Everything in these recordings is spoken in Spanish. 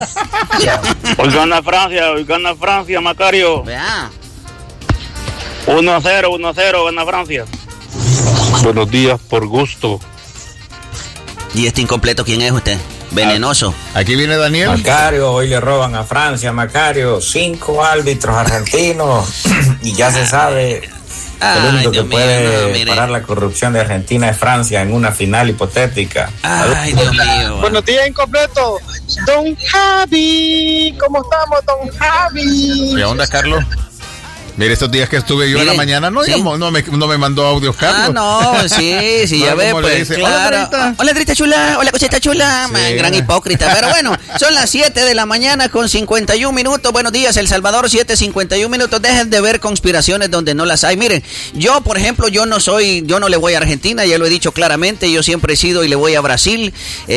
Hoy gana Francia, Macario. Vea. 1-0, gana Francia. Buenos días, por gusto. ¿Y este incompleto quién es usted? Venenoso. Aquí viene Daniel. Macario, hoy le roban a Francia, Macario, 5 árbitros argentinos y ya se sabe. El único que puede parar la corrupción de Argentina es Francia en una final hipotética. Ay, Dios mío. Buenos días, incompleto. Don Javi, ¿cómo estamos, don Javi? ¿Qué onda, Carlos? Mire, estos días que estuve yo en la mañana no, ¿sí? no me mandó audio, Carlos. Sí, ya ve, pues, dice, claro. Hola, Drita chula, hola, cosita chula, sí. Man, gran hipócrita. Pero bueno, son las 7 de la mañana con 51 minutos. Buenos días, El Salvador, 7:51 minutos. Dejen de ver conspiraciones donde no las hay. Miren, yo, por ejemplo, yo no le voy a Argentina, ya lo he dicho claramente, yo siempre he sido y le voy a Brasil.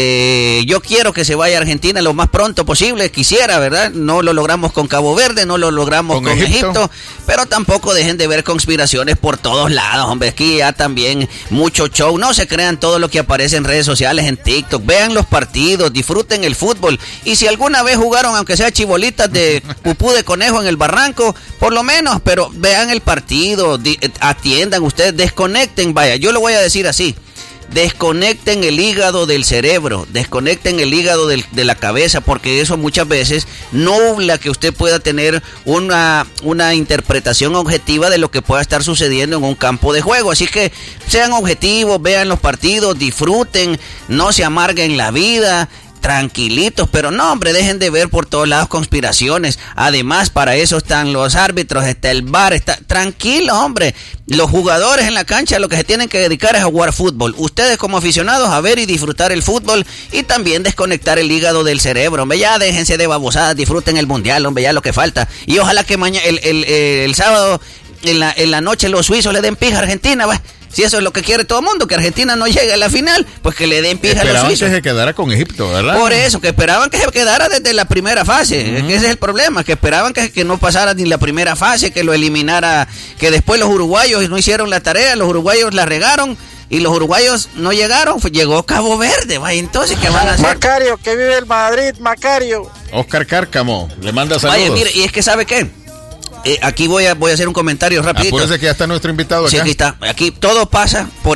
Yo quiero que se vaya a Argentina lo más pronto posible, quisiera, ¿verdad? No lo logramos con Cabo Verde, no lo logramos con Egipto. Pero tampoco dejen de ver conspiraciones por todos lados, hombre. Aquí ya también mucho show. No se crean todo lo que aparece en redes sociales, en TikTok. Vean los partidos, disfruten el fútbol. Y si alguna vez jugaron, aunque sea chibolitas de pupú de conejo en el barranco, por lo menos, pero vean el partido, atiendan ustedes, desconecten. Vaya, yo lo voy a decir así. Desconecten el hígado del cerebro, desconecten el hígado de la cabeza, porque eso muchas veces nubla que usted pueda tener una interpretación objetiva de lo que pueda estar sucediendo en un campo de juego. Así que sean objetivos, vean los partidos, disfruten, no se amarguen la vida. Tranquilitos, pero no, hombre, dejen de ver por todos lados conspiraciones. Además, para eso están los árbitros, está el VAR, está tranquilo, hombre. Los jugadores en la cancha lo que se tienen que dedicar es a jugar fútbol. Ustedes como aficionados a ver y disfrutar el fútbol y también desconectar el hígado del cerebro, hombre. Ya déjense de babosadas, disfruten el mundial, hombre, ya lo que falta. Y ojalá que mañana, el sábado en la noche los suizos le den pija a Argentina, va. Si eso es lo que quiere todo el mundo, que Argentina no llegue a la final, pues que le den pija a los suizos. Esperaban que se quedara con Egipto, ¿verdad? Por eso, que esperaban que se quedara desde la primera fase. Ese es el problema, que esperaban que no pasara ni la primera fase, que lo eliminara, que después los uruguayos no hicieron la tarea, los uruguayos la regaron y los uruguayos no llegaron. Llegó Cabo Verde, ¿va? Entonces, ¿qué van a hacer? Macario, que vive el Madrid, Macario. Oscar Cárcamo, le manda saludos. Vaya, mire, y es que ¿sabe qué? Aquí voy a hacer un comentario rapidito. Apúrese que ya está nuestro invitado acá. Sí, aquí está. Aquí todo pasa por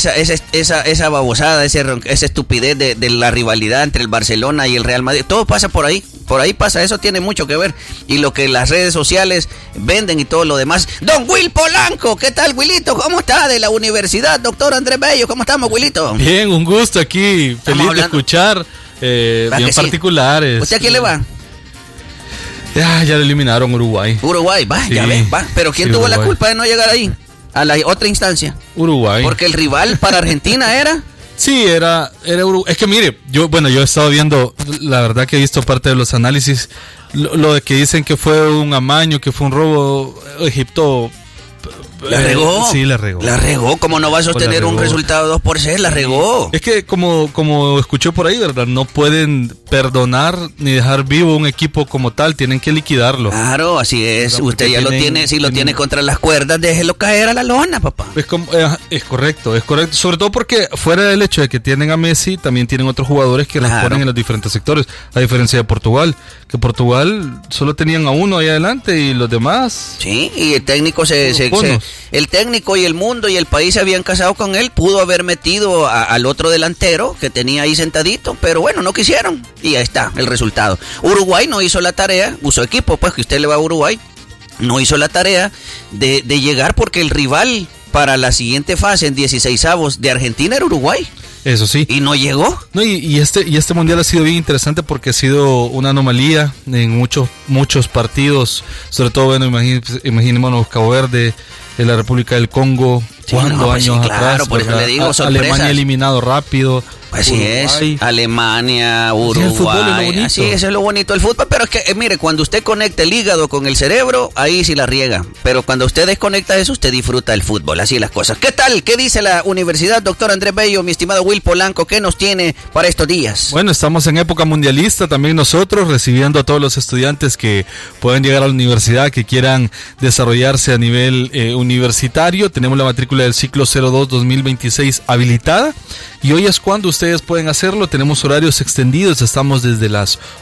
esa babosada, esa estupidez de la rivalidad entre el Barcelona y el Real Madrid. Todo pasa por ahí. Por ahí pasa. Eso tiene mucho que ver. Y lo que las redes sociales venden y todo lo demás. Don Will Polanco, ¿qué tal, Willito? ¿Cómo está? De la Universidad Doctor Andrés Bello. ¿Cómo estamos, Willito? Bien, un gusto aquí. Feliz de escuchar. Bien particulares. Sí. ¿Usted a quién le va? Ya le eliminaron Uruguay. Uruguay, va, sí, ya ves, va. Pero ¿quién tuvo la culpa de no llegar ahí? A la otra instancia. Uruguay. Porque el rival para Argentina era... Sí, era Uruguay. Es que mire, yo he estado viendo, la verdad que he visto parte de los análisis, lo de que dicen que fue un amaño, que fue un robo. Egipto... La regó. Sí, la regó. La regó. ¿Cómo no va a sostener un resultado 2-0? La regó. Es que como escuché por ahí, ¿verdad? No pueden perdonar ni dejar vivo un equipo como tal. Tienen que liquidarlo. Claro, así es. Usted ya lo tiene. Si lo tiene contra las cuerdas, déjelo caer a la lona, papá. Es correcto. Sobre todo porque fuera del hecho de que tienen a Messi, también tienen otros jugadores que responden en los diferentes sectores. A diferencia de Portugal, que Portugal solo tenían a uno ahí adelante y los demás... Sí, y el técnico el técnico y el mundo y el país se habían casado con él. Pudo haber metido al otro delantero que tenía ahí sentadito, pero bueno, no quisieron. Y ahí está el resultado. Uruguay no hizo la tarea, usó equipo, pues que usted le va a Uruguay. No hizo la tarea de llegar porque el rival para la siguiente fase en 16avos de Argentina era Uruguay. Eso sí. ¿Y no llegó? No, y este mundial ha sido bien interesante porque ha sido una anomalía en muchos partidos, sobre todo, bueno, imaginémonos Cabo Verde, en la República del Congo, años atrás, por eso le digo, Alemania eliminado rápido. Así Uruguay. Es, Alemania, Uruguay, así eso es lo bonito del fútbol, pero es que, mire, cuando usted conecta el hígado con el cerebro, ahí sí la riega, pero cuando usted desconecta eso, usted disfruta el fútbol, así las cosas. ¿Qué tal? ¿Qué dice la Universidad Doctor Andrés Bello, mi estimado Will Polanco? ¿Qué nos tiene para estos días? Bueno, estamos en época mundialista, también nosotros, recibiendo a todos los estudiantes que pueden llegar a la universidad, que quieran desarrollarse a nivel universitario. Tenemos la matrícula del ciclo 02-2026 habilitada, y hoy es cuando ustedes pueden hacerlo. Tenemos horarios extendidos, estamos desde las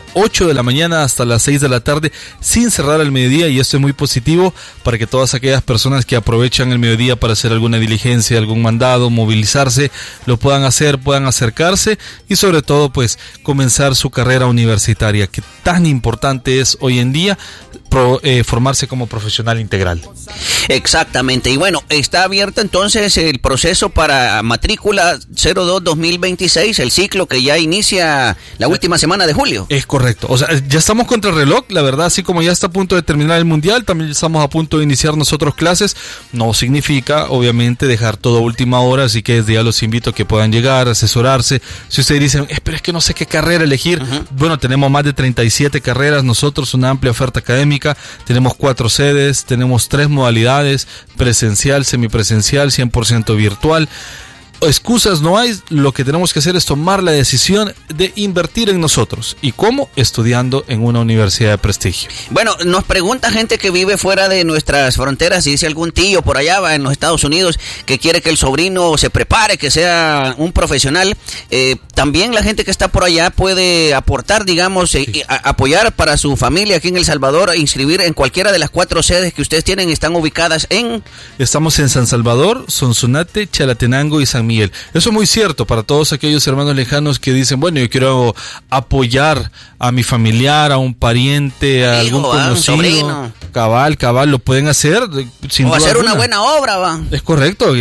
8 de la mañana hasta las 6 de la tarde, sin cerrar al mediodía, y esto es muy positivo para que todas aquellas personas que aprovechan el mediodía para hacer alguna diligencia, algún mandado, movilizarse, lo puedan hacer, puedan acercarse y sobre todo pues comenzar su carrera universitaria, que tan importante es hoy en día formarse como profesional integral. Exactamente, y bueno, está abierto entonces el proceso para matrícula 02-2026, el ciclo que ya inicia la última semana de julio. Es correcto, o sea, ya estamos contra el reloj, la verdad, así como ya está a punto de terminar el mundial, también estamos a punto de iniciar nosotros clases. No significa, obviamente, dejar todo a última hora, así que desde ya los invito a que puedan llegar, asesorarse. Si ustedes dicen, pero es que no sé qué carrera elegir, bueno, tenemos más de 37 carreras, nosotros una amplia oferta académica, tenemos 4 sedes, tenemos 3 modalidades, presencial, semipresencial, 100% virtual. Excusas no hay, lo que tenemos que hacer es tomar la decisión de invertir en nosotros. ¿Y cómo? Estudiando en una universidad de prestigio. Bueno, nos pregunta gente que vive fuera de nuestras fronteras, si dice algún tío por allá va en los Estados Unidos que quiere que el sobrino se prepare, que sea un profesional. También la gente que está por allá puede aportar, digamos, apoyar para su familia aquí en El Salvador, inscribir en cualquiera de las 4 sedes que ustedes tienen. Están ubicadas en... Estamos en San Salvador, Sonsonate, Chalatenango y San Miguel. Eso es muy cierto para todos aquellos hermanos lejanos que dicen, bueno, yo quiero apoyar a mi familiar, a un pariente, a algún conocido, sobrino. Cabal, lo pueden hacer sin o duda hacer alguna. una buena obra, va. Es correcto.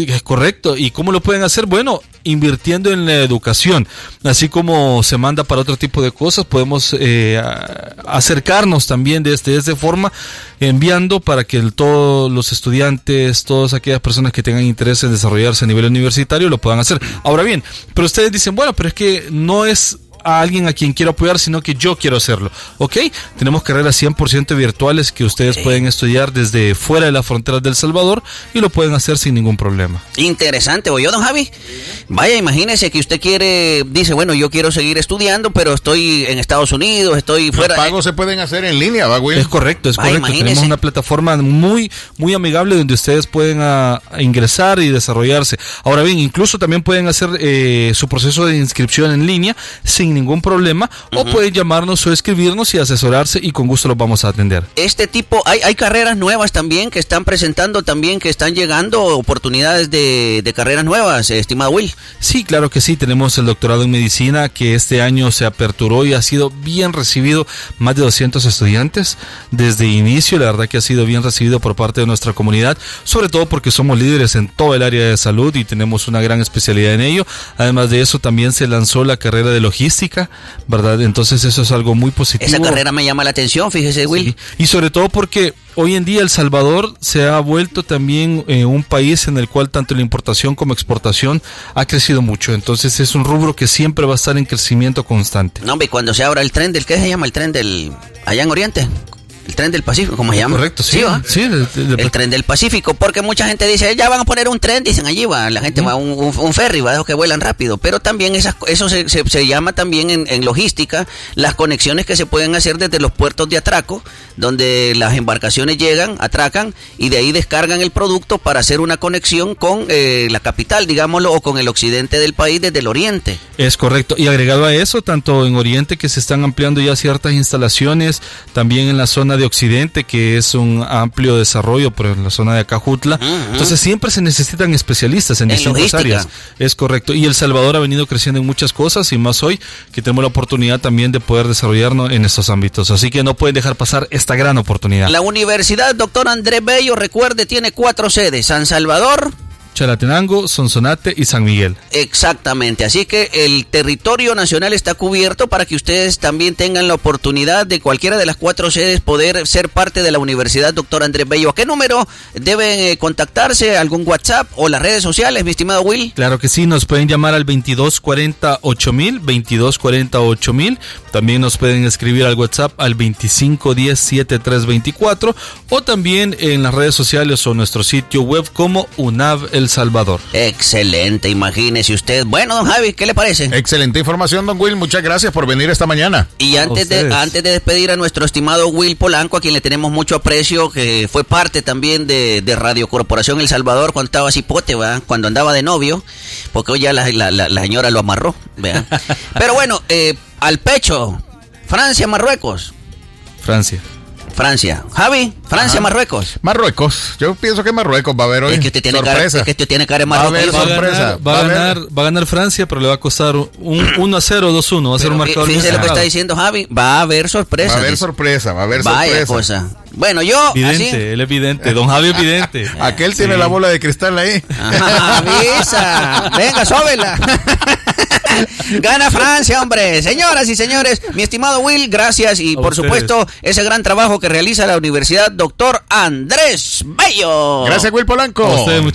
¿Y cómo lo pueden hacer? Bueno, invirtiendo en la educación. Así como se manda para otro tipo de cosas, podemos acercarnos también de esta forma, enviando para que todos los estudiantes, todas aquellas personas que tengan interés en desarrollarse a nivel universitario lo puedan hacer. Ahora bien, pero ustedes dicen, bueno, pero es que no es a alguien a quien quiero apoyar, sino que yo quiero hacerlo. ¿Ok? Tenemos carreras 100% virtuales que ustedes pueden estudiar desde fuera de las fronteras de El Salvador y lo pueden hacer sin ningún problema. Interesante, ¿oyó, don Javi? Vaya, imagínese que usted dice, bueno, yo quiero seguir estudiando, pero estoy en Estados Unidos, estoy fuera. Los pagos se pueden hacer en línea, ¿va, güey? Es correcto. Tenemos una plataforma muy, muy amigable donde ustedes pueden ingresar y desarrollarse. Ahora bien, incluso también pueden hacer su proceso de inscripción en línea sin ningún problema, o pueden llamarnos o escribirnos y asesorarse, y con gusto los vamos a atender. Hay carreras nuevas también que están presentando, también que están llegando oportunidades de carreras nuevas, estimado Will. Sí, claro que sí, tenemos el doctorado en medicina que este año se aperturó y ha sido bien recibido, más de 200 estudiantes desde inicio, la verdad que ha sido bien recibido por parte de nuestra comunidad, sobre todo porque somos líderes en todo el área de salud y tenemos una gran especialidad en ello. Además de eso, también se lanzó la carrera de logística, ¿verdad? Entonces eso es algo muy positivo. Esa carrera me llama la atención, fíjese, Will. Sí. Y sobre todo porque hoy en día El Salvador se ha vuelto también un país en el cual tanto la importación como exportación ha crecido mucho. Entonces es un rubro que siempre va a estar en crecimiento constante. No, hombre, cuando se abra el tren ¿qué se llama? El tren allá en Oriente. El tren del Pacífico, ¿cómo se llama? Correcto, sí. Sí, el tren del Pacífico, porque mucha gente dice, ya van a poner un tren, dicen allí va, la gente va un ferry, va, que vuelan rápido, pero también eso se llama también en logística, las conexiones que se pueden hacer desde los puertos de atraco, donde las embarcaciones llegan, atracan, y de ahí descargan el producto para hacer una conexión con la capital, digámoslo, o con el occidente del país desde el oriente. Es correcto, y agregado a eso, tanto en Oriente, que se están ampliando ya ciertas instalaciones, también en la zona de Occidente, que es un amplio desarrollo, pero en la zona de Acajutla. Entonces siempre se necesitan especialistas en distintas áreas. Es correcto. Y El Salvador ha venido creciendo en muchas cosas, y más hoy que tenemos la oportunidad también de poder desarrollarnos en estos ámbitos. Así que no pueden dejar pasar esta gran oportunidad. La Universidad Dr. Andrés Bello, recuerde, tiene 4 sedes: San Salvador, Chalatenango, Sonsonate y San Miguel. Exactamente, así que el territorio nacional está cubierto para que ustedes también tengan la oportunidad de cualquiera de las 4 sedes poder ser parte de la Universidad Dr. Andrés Bello. ¿A qué número deben contactarse? ¿Algún WhatsApp o las redes sociales, mi estimado Will? Claro que sí, nos pueden llamar al 2240-8000, también nos pueden escribir al WhatsApp al 2510-7324, o también en las redes sociales o nuestro sitio web como UNAV El Salvador. Excelente, imagínese usted. Bueno, don Javi, ¿qué le parece? Excelente información, don Will, muchas gracias por venir esta mañana. Y antes de despedir a nuestro estimado Will Polanco, a quien le tenemos mucho aprecio, que fue parte también de Radio Corporación El Salvador cuando estaba cipote, ¿verdad? Cuando andaba de novio, porque hoy ya la señora lo amarró, ¿verdad? Pero bueno, al pecho, Francia, Marruecos. Francia. Javi, Francia, Marruecos. Yo pienso que Marruecos va a haber hoy. Es que usted tiene cara de Marruecos. Va a ganar Francia, pero le va a costar un 1-0, 2-1. Va a ser un marcador. Fíjese lo que está diciendo Javi. Va a haber sorpresa. Vaya cosa. Bueno, yo. Vidente, él es vidente. Don Javi es vidente. Aquel tiene la bola de cristal ahí. Avisa. Venga, sóbela. Gana Francia, hombre. Señoras y señores, mi estimado Will, gracias. Y por supuesto, ese gran trabajo que realiza la Universidad Dr. Andrés Bello. Gracias, Will Polanco. A ustedes, muchachos.